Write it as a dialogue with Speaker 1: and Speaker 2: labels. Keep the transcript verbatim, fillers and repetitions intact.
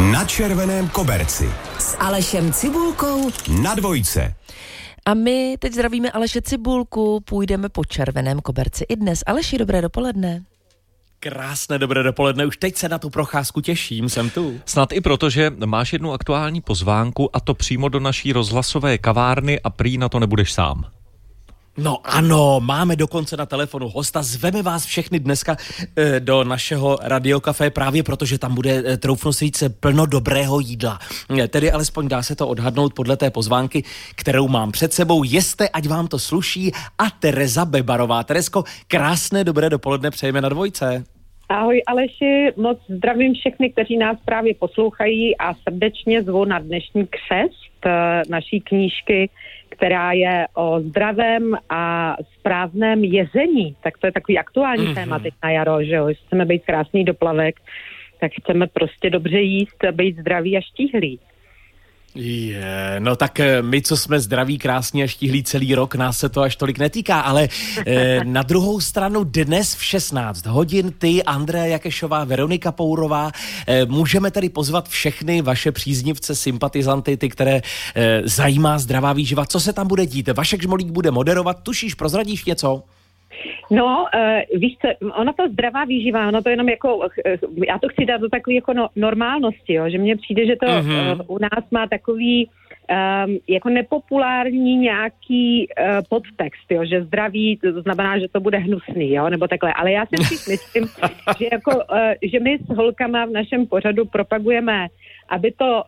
Speaker 1: Na červeném koberci
Speaker 2: s Alešem Cibulkou
Speaker 1: na dvojce.
Speaker 3: A my teď zdravíme Aleše Cibulku, půjdeme po červeném koberci i dnes. Aleši, dobré dopoledne.
Speaker 4: Krásné dobré dopoledne, už teď se na tu procházku těším, jsem tu.
Speaker 5: Snad i proto, že máš jednu aktuální pozvánku a to přímo do naší rozhlasové kavárny a prý na to nebudeš sám.
Speaker 4: No ano, máme dokonce na telefonu hosta, zveme vás všechny dneska e, do našeho radiokafé právě protože tam bude, e, troufnu si říct, plno dobrého jídla. E, tedy alespoň dá se to odhadnout podle té pozvánky, kterou mám před sebou. Jeste, ať vám to sluší, a Tereza Bebarová. Teresko, krásné dobré dopoledne přejeme na dvojce.
Speaker 6: Ahoj Aleši, moc zdravím všechny, kteří nás právě poslouchají a srdečně zvu na dnešní křest naší knížky, která je o zdravém a správném jezení. Tak to je takový aktuální mm-hmm. téma teď na jaro, že jo? Chceme být krásný doplavek, tak chceme prostě dobře jíst, být zdraví a štíhlí.
Speaker 4: Je, no tak my, co jsme zdraví, krásní a štíhlí celý rok, nás se to až tolik netýká, ale eh, na druhou stranu dnes v šestnáct hodin ty, Andrea Jakešová, Veronika Pourová, eh, můžeme tedy pozvat všechny vaše příznivce, sympatizanty, ty, které eh, zajímá zdravá výživa. Co se tam bude dít? Vašek Žmolík bude moderovat, tušíš, prozradíš něco?
Speaker 6: No, uh, víš co, ono to zdravá výživa, ono to jenom jako, uh, já to chci dát do takové jako no, normálnosti, jo, že mně přijde, že to mm-hmm. uh, u nás má takový um, jako nepopulární nějaký uh, podtext, jo, že zdraví, to znamená, že to bude hnusný, jo, nebo takhle, ale já si myslím, že jako, uh, že my s holkama v našem pořadu propagujeme, aby to